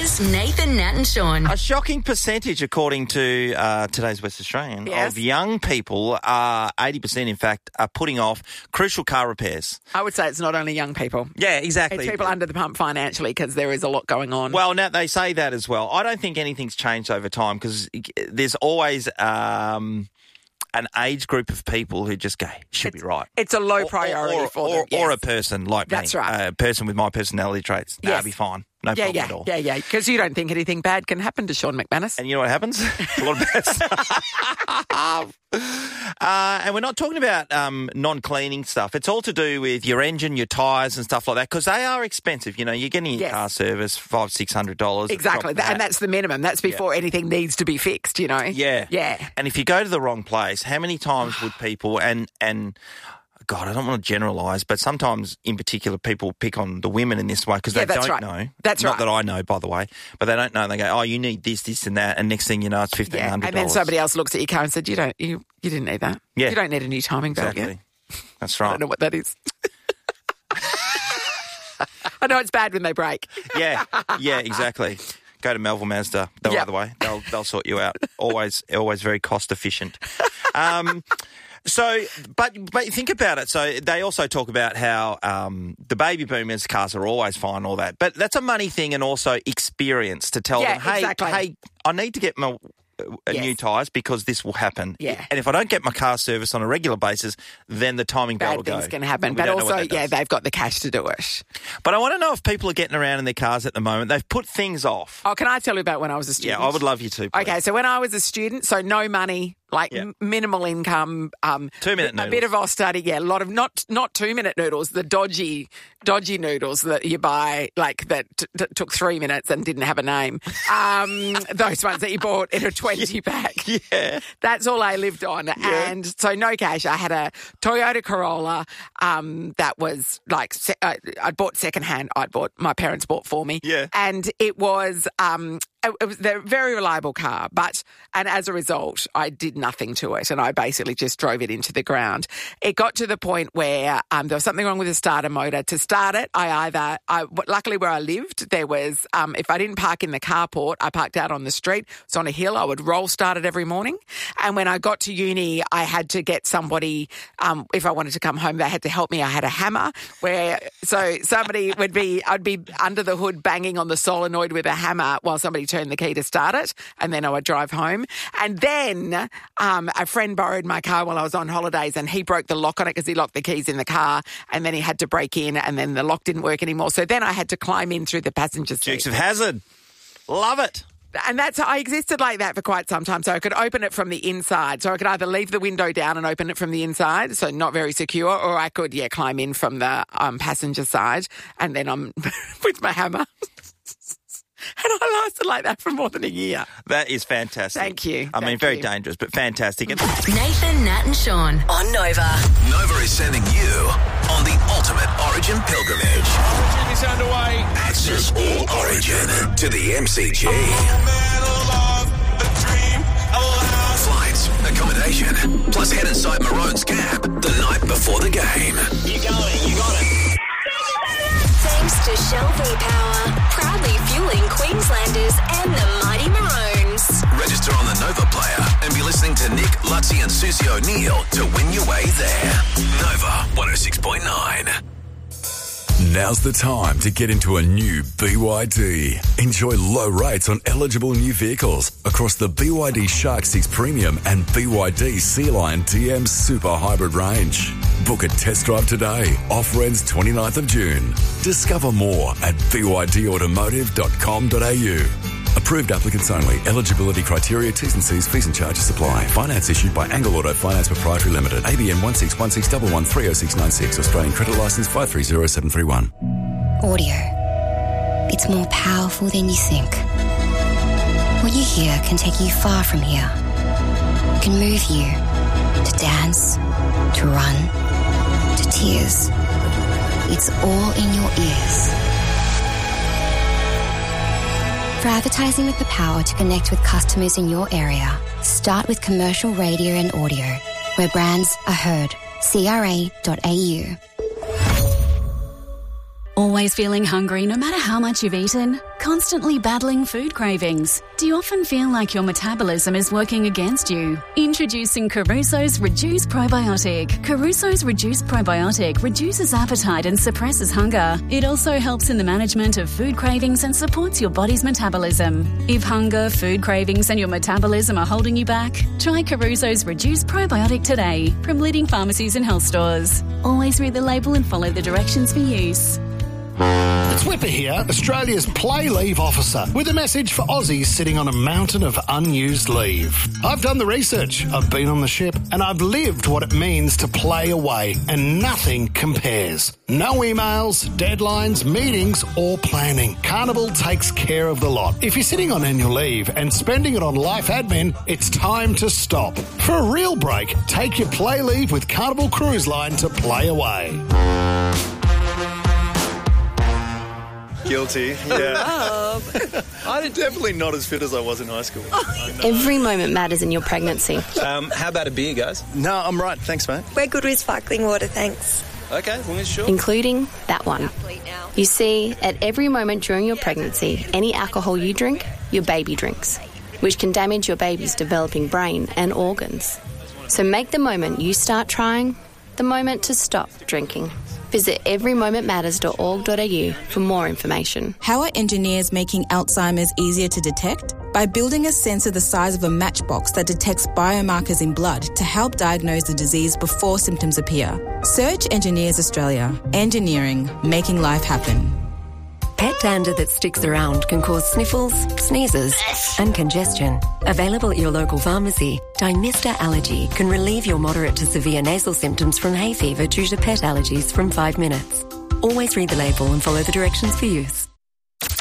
McManus, Nathan, Nat and Sean. A shocking percentage, according to today's West Australian, Yes. of young people, 80% in fact, are putting off crucial car repairs. I would say it's not only young people. Yeah, exactly. It's people under the pump financially because there is a lot going on. Well, now they say that as well. I don't think anything's changed over time because there's always an age group of people who just go, should be right. It's a low priority for them. Yes. Or a person like That's me. right. A person with my personality traits. Yes. That'll be fine. No problem at all. Yeah, because you don't think anything bad can happen to Sean McManus. And you know what happens? A lot of bad stuff. And we're not talking about non-cleaning stuff. It's all to do with your engine, your tyres and stuff like that because they are expensive. You know, you're getting your car service, $500-600. Exactly, and that's the minimum. That's before anything needs to be fixed, you know. Yeah. And if you go to the wrong place, how many times would people and God, I don't want to generalise, but sometimes, in particular, people pick on the women in this way because they don't know. That's Not that I know, by the way, but they don't know. And they go, "Oh, you need this, this, and that," and next thing you know, it's $1,500. Yeah, and then somebody else looks at your car and said, "You didn't need that. Yeah, you don't need a new timing belt exactly. yet." That's right. I don't know what that is. I know it's bad when they break. Yeah, exactly. Go to Melville Mazda the other way. They'll sort you out. Always very cost efficient. So, but think about it. So they also talk about how the baby boomers' cars are always fine, all that. But that's a money thing and also experience to tell them, hey, I need to get my new tyres because this will happen. Yeah. And if I don't get my car serviced on a regular basis, then the timing belt will go. Bad things can happen. But also, they've got the cash to do it. But I want to know if people are getting around in their cars at the moment. They've put things off. Oh, can I tell you about when I was a student? Yeah, I would love you to, please. Okay, so when I was a student, so no money, minimal income. 2-minute noodles. A bit of austerity, a lot of, not 2-minute noodles, the dodgy noodles that you buy, like that took 3 minutes and didn't have a name. Those ones that you bought in a 20 pack. Yeah. That's all I lived on. Yeah. And so no cash. I had a Toyota Corolla that was like, I'd bought secondhand. My parents bought for me. Yeah. And it was a very reliable car, and as a result, I did nothing to it, and I basically just drove it into the ground. It got to the point where there was something wrong with the starter motor. To start it, luckily where I lived, there was, if I didn't park in the carport, I parked out on the street. It's on a hill. I would roll start it every morning. And when I got to uni, I had to get somebody, if I wanted to come home, they had to help me. I had a hammer so somebody I'd be under the hood banging on the solenoid with a hammer while somebody turned the key to start it, and then I would drive home. And then a friend borrowed my car while I was on holidays, and he broke the lock on it because he locked the keys in the car, and then he had to break in, and then the lock didn't work anymore. So then I had to climb in through the passenger seat. Dukes of Hazzard. Love it. And I existed like that for quite some time. So I could open it from the inside. So I could either leave the window down and open it from the inside, so not very secure, or I could, climb in from the passenger side, and then I'm with my hammer. And I lasted like that for more than a year. That is fantastic. Thank you. Very dangerous, but fantastic. Nathan, Nat and Sean on Nova. Nova is sending you on the ultimate Origin pilgrimage. Origin is underway. Access all Origin to the MCG. Flights, accommodation, plus head inside Maroon's Gap the night before the game. You got it. Thanks to Shell V-Power, proudly fueling Queenslanders and the mighty Maroons. Register on the Nova player and be listening to Nick, Lutzi and Susie O'Neill to win your way there. Nova 106.9. Now's the time to get into a new BYD. Enjoy low rates on eligible new vehicles across the BYD Shark 6 Premium and BYD Sea Lion DM Super Hybrid range. Book a test drive today. Offer ends 29th of June. Discover more at bydautomotive.com.au. Approved applicants only. Eligibility criteria, T's and C's, fees and charges apply. Finance issued by Angle Auto Finance Proprietary Limited. ABN 16161130696. Australian Credit Licence 530731. Audio. It's more powerful than you think. What you hear can take you far from here. It can move you to dance, to run, to tears. It's all in your ears. For advertising with the power to connect with customers in your area, start with commercial radio and audio, where brands are heard. CRA.au. Always feeling hungry no matter how much you've eaten? Constantly battling food cravings? Do you often feel like your metabolism is working against you? Introducing Caruso's Reduce Probiotic. Caruso's Reduce Probiotic reduces appetite and suppresses hunger. It also helps in the management of food cravings and supports your body's metabolism. If hunger, food cravings and your metabolism are holding you back, try Caruso's Reduce Probiotic today from leading pharmacies and health stores. Always read the label and follow the directions for use. It's Whipper here, Australia's play leave officer, with a message for Aussies sitting on a mountain of unused leave. I've done the research, I've been on the ship, and I've lived what it means to play away, and nothing compares. No emails, deadlines, meetings, or planning. Carnival takes care of the lot. If you're sitting on annual leave and spending it on life admin, it's time to stop. For a real break, take your play leave with Carnival Cruise Line to play away. Guilty, yeah. I'm definitely not as fit as I was in high school. Every moment matters in your pregnancy. How about a beer, guys? No, I'm right. Thanks, mate. We're good with sparkling water, thanks. Okay, well, sure. Including that one. You see, at every moment during your pregnancy, any alcohol you drink, your baby drinks, which can damage your baby's developing brain and organs. So make the moment you start trying the moment to stop drinking. Visit everymomentmatters.org.au for more information. How are engineers making Alzheimer's easier to detect? By building a sensor the size of a matchbox that detects biomarkers in blood to help diagnose the disease before symptoms appear. Search Engineers Australia. Engineering, making life happen. Pet dander that sticks around can cause sniffles, sneezes and congestion. Available at your local pharmacy, Dymista Allergy can relieve your moderate to severe nasal symptoms from hay fever due to pet allergies from 5 minutes. Always read the label and follow the directions for use.